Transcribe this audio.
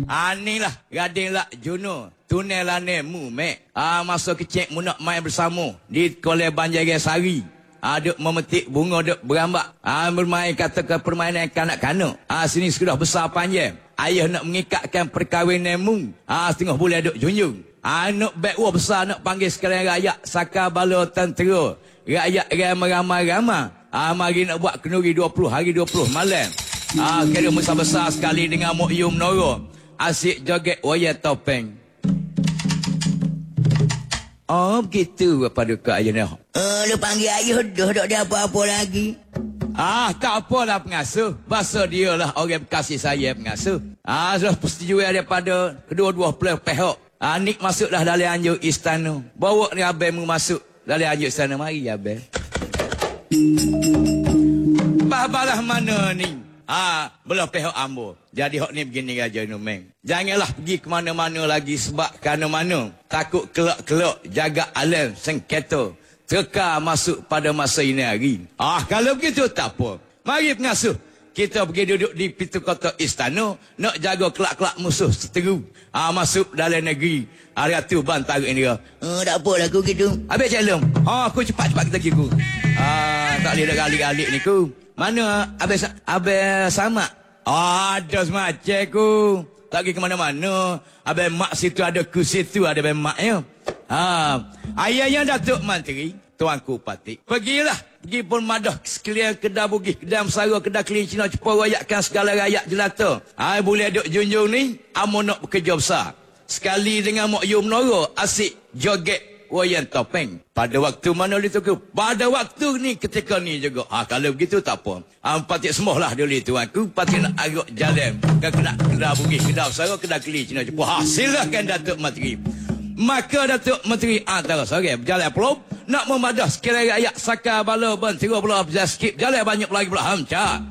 Inilah Radin Lak Juno. Tunai lane mu, mek. Masa kecil mu nak main bersama. Di Kolej Banjaran Sari. Duk memetik bunga, duk berambak. Bermain kata ke permainan kanak-kanak. Sini sudah besar panjang. Ayah nak mengikatkan perkahwinan mu. Setengah bulan duk junjung. Nak backwa besar nak panggil sekalian rakyat. Saka bala tentera. Rakyat ramai-ramai. Mari nak buat kenduri 20 hari 20 malam. Kira besar-besar sekali dengan Mok Yu Menara. Asyik joget wayang topeng. Begitu apa dekat ayah nak. Lu panggil ayah dah tak ada apa-apa lagi. Tak apalah pengasuh. Bahasa dia lah orang berkasih saya pengasuh. Sudah persetujuan daripada kedua-dua pihak. Nik masuklah dalam anjuk istana. Bawa ni abang mu masuk dalam anjuk istana. Mari abang. Bahabalah mana ni? Belah pihak ambo. Jadi hok ni begini raja Numeng. Janganlah pergi ke mana-mana lagi sebab kerana mana. Takut kelak-kelak jaga alam sengketa. Terka masuk pada masa ini hari. Kalau begitu tak apa. Mari pengasuh. Kita pergi duduk di pintu kota istana. Nak jaga kelak-kelak musuh seteru. Masuk dalam negeri. Ratu Bantara ini dia. Tak apa lah aku gitu. Habis Cik Long. Aku cepat-cepat kita pergi ku. Tak boleh dah galik-galik ni ku. Mana Abang Samak? Ada semacam ku. Tak pergi ke mana-mana. Abang Mak situ ada ku situ ada Abang Mak ya. Ayahnya Datuk Menteri, Tuanku Patik. Pergilah. Pergi pun madah sekalian Kedah Bugis, Kedah Mesara, Kedah Kelincina, cepat rayakkan segala rakyat jelata. Boleh duk junjung ni, amo nak bekerja besar. Sekali dengan Mok Yu Menara, asyik joget wayang topeng. Pada waktu mana itu ke? Pada waktu ni ketika ni juga. Kalau begitu tak apa. Patik semualah dulu tuanku. Patik nak agak jalan. Kedah Bugis, Kedah Mesara, Kedah Kelincina. Cepat silahkan Datuk Menteri. Maka Datuk Menteri antara sore berjalan pelop. Nak memadah sekalian rakyat Saka Bala Bentera pula berjalan skip. Jalan banyak lagi pula hamca.